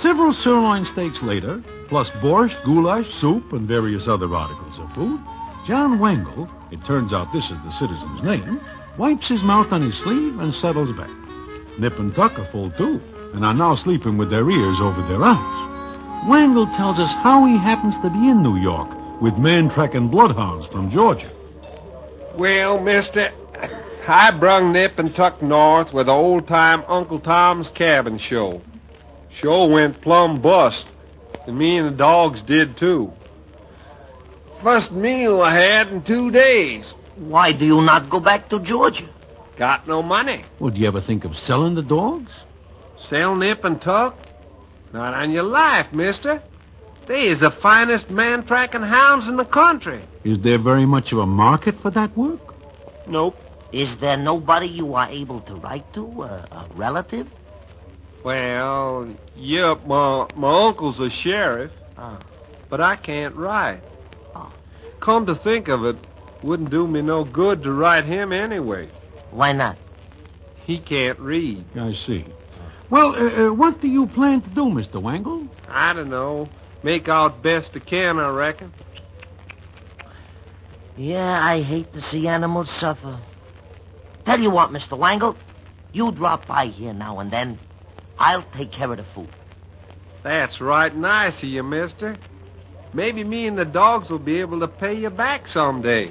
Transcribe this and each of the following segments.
Several sirloin steaks later, plus borscht, goulash, soup, and various other articles of food, John Wangle, it turns out this is the citizen's name, wipes his mouth on his sleeve and settles back. Nip and Tuck are full, too, and are now sleeping with their ears over their eyes. Wangle tells us how he happens to be in New York with man-tracking bloodhounds from Georgia. Well, mister, I brung Nip and Tuck north with the old-time Uncle Tom's Cabin show. Show went plumb bust, and me and the dogs did, too. First meal I had in 2 days. Why do you not go back to Georgia? Got no money. Would you ever think of selling the dogs? Sell Nip and Tuck? Not on your life, mister. They is the finest man-tracking hounds in the country. Is there very much of a market for that work? Nope. Is there nobody you are able to write to? A relative? Well, yep, my uncle's a sheriff. Oh. But I can't write. Oh. Come to think of it, wouldn't do me no good to write him anyway. Why not? He can't read. I see. Well, what do you plan to do, Mr. Wangle? I don't know. Make out best I can, I reckon. Yeah, I hate to see animals suffer. Tell you what, Mr. Wangle, you drop by here now and then. I'll take care of the food. That's right nice of you, mister. Maybe me and the dogs will be able to pay you back someday.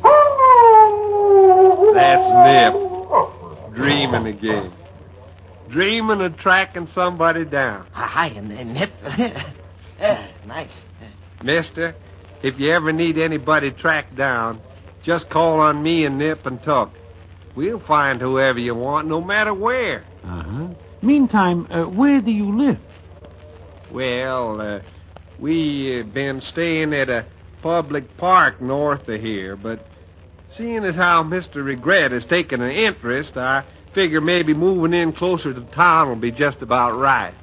That's Nip. Dreaming again. Dreaming of tracking somebody down. Hi, and Nip. Nice. Mister, if you ever need anybody tracked down, just call on me and Nip and Tuck. We'll find whoever you want, no matter where. Uh-huh. Meantime, where do you live? Well, we been staying at a public park north of here, but seeing as how Mr. Regret has taken an interest, I figure maybe moving in closer to town will be just about right.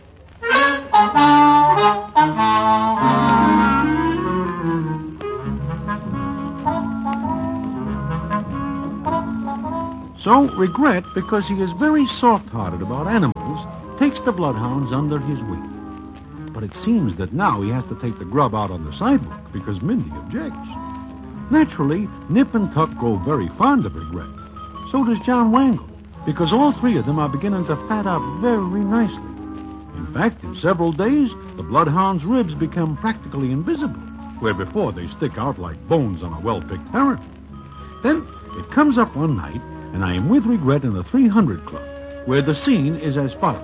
So, Regret, because he is very soft-hearted about animals, takes the bloodhounds under his wing. But it seems that now he has to take the grub out on the sidewalk because Mindy objects. Naturally, Nip and Tuck grow very fond of Regret. So does John Wangle, because all three of them are beginning to fat out very nicely. In fact, in several days, the bloodhound's ribs become practically invisible, where before they stick out like bones on a well-picked heron. Then it comes up one night, and I am with Regret in the 300 Club, where the scene is as follows.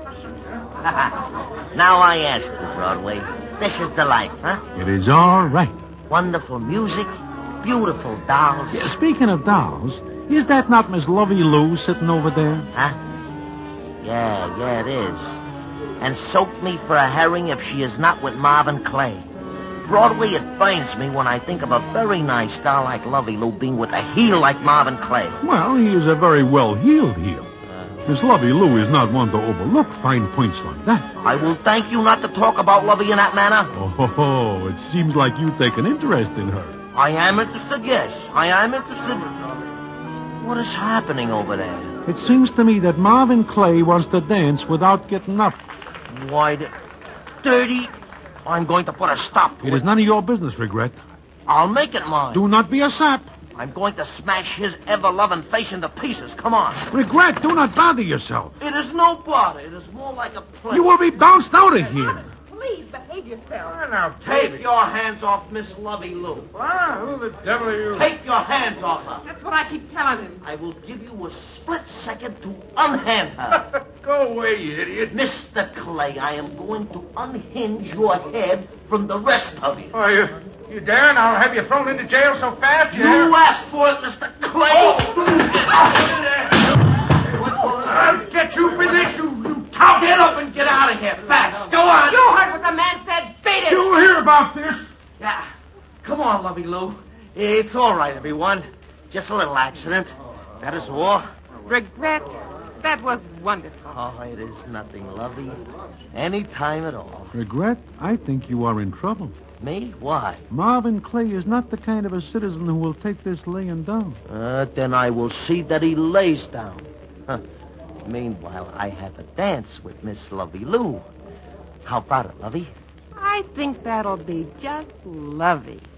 Now I ask you, Broadway, this is the life, huh? It is all right. Wonderful music, beautiful dolls. Yeah, speaking of dolls, is that not Miss Lovey Lou sitting over there? Huh? Yeah, it is. And soak me for a herring if she is not with Marvin Clay. Broadway, it burns me when I think of a very nice doll like Lovey Lou being with a heel like Marvin Clay. Well, he is a very well-heeled heel. Miss Lovey Lou is not one to overlook fine points like that. I will thank you not to talk about Lovey in that manner. Oh, it seems like you take an interest in her. I am interested, yes. I am interested. What is happening over there? It seems to me that Marvin Clay wants to dance without getting up. Why, dirty. I'm going to put a stop to it. It is none of your business, Regret. I'll make it mine. Do not be a sap. I'm going to smash his ever-loving face into pieces. Come on. Regret, do not bother yourself. It is no bother. It is more like a play. You will be bounced out of here. Please behave yourself. Now, Take your hands off Miss Lovey Lou. Ah, who the devil are you? Take your hands off her. That's what I keep telling him. I will give you a split second to unhand her. Go away, you idiot. Mr. Clay, I am going to unhinge your head from the rest of you. Oh, you dare? And I'll have you thrown into jail so fast, You asked for it, Mr. Clay. I'll get you for this, you tout. Get up and get out of here, fast. Go on. You heard what the man said. Beat it. You'll hear about this. Yeah. Come on, Lovey Lou. It's all right, everyone. Just a little accident. That is all. Regret. That was wonderful. Oh, it is nothing, Lovey. Any time at all. Regret, I think you are in trouble. Me? Why? Marvin Clay is not the kind of a citizen who will take this laying down. Then I will see that he lays down. Huh. Meanwhile, I have a dance with Miss Lovey Lou. How about it, Lovey? I think that'll be just lovely.